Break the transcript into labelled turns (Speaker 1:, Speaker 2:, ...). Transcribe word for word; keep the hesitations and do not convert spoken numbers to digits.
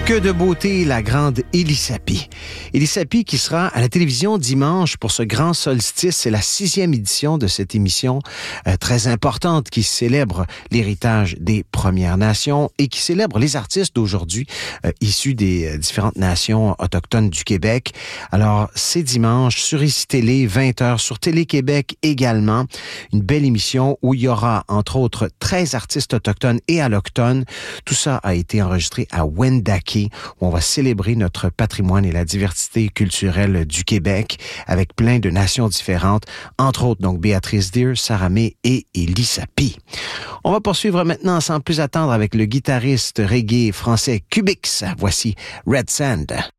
Speaker 1: Que de beauté, la grande Elisapie. Elisapie qui sera à la télévision dimanche pour ce grand solstice. C'est la sixième édition de cette émission euh, très importante qui célèbre l'héritage des Premières Nations et qui célèbre les artistes d'aujourd'hui euh, issus des euh, différentes nations autochtones du Québec. Alors, c'est dimanche sur I C I Télé, vingt heures, sur Télé-Québec également. Une belle émission où il y aura, entre autres, treize artistes autochtones et allochtones. Tout ça a été enregistré à Wendake, où on va célébrer notre patrimoine et la diversité culturelle du Québec avec plein de nations différentes, entre autres donc Béatrice Deer, Sarah May et Elisapie. On va poursuivre maintenant sans plus attendre avec le guitariste reggae français Cubix. Voici Red Sand.